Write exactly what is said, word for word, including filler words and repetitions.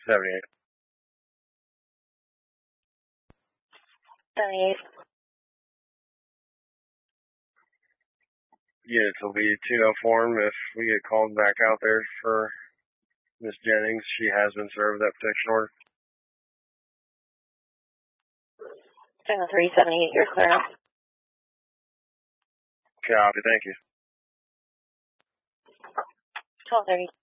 seventy-eight. seventy-eight. Yeah, it'll be two-no form if we get called back out there for Miss Jennings. She has been served that protection order. three seventy-eight, you're clear now. Copy, thank you. twelve thirty.